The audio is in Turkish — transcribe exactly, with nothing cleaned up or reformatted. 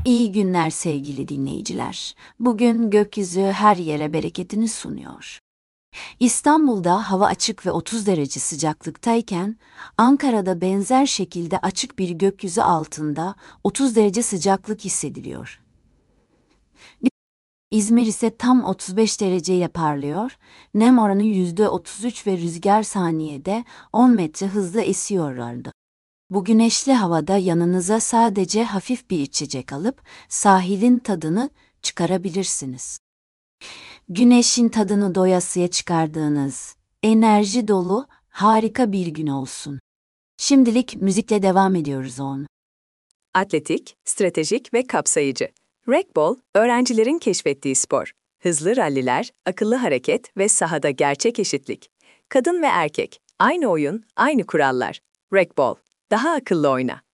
İyi günler sevgili dinleyiciler. Bugün gökyüzü her yere bereketini sunuyor. İstanbul'da hava açık ve otuz derece sıcaklıktayken, Ankara'da benzer şekilde açık bir gökyüzü altında otuz derece sıcaklık hissediliyor. İzmir ise tam otuz beş dereceye parlıyor, nem oranı yüzde otuz üç ve rüzgar saniyede on metre hızla esiyorlardı. Bu güneşli havada yanınıza sadece hafif bir içecek alıp sahilin tadını çıkarabilirsiniz. Güneşin tadını doyasıya çıkardığınız, enerji dolu, harika bir gün olsun. Şimdilik müzikle devam ediyoruz on. Atletik, stratejik ve kapsayıcı. Racquetball, öğrencilerin keşfettiği spor. Hızlı ralliler, akıllı hareket ve sahada gerçek eşitlik. Kadın ve erkek, aynı oyun, aynı kurallar. Racquetball, daha akıllı oyna.